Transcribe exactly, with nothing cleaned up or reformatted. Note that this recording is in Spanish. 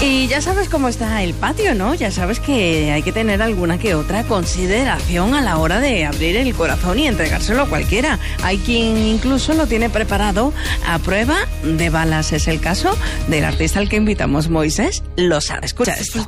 Y ya sabes cómo está el patio, ¿no? Ya sabes que hay que tener alguna que otra consideración a la hora de abrir el corazón y entregárselo a cualquiera. Hay quien incluso lo tiene preparado a prueba de balas. Es el caso del artista al que invitamos, Moisés Losada. Escucha esto.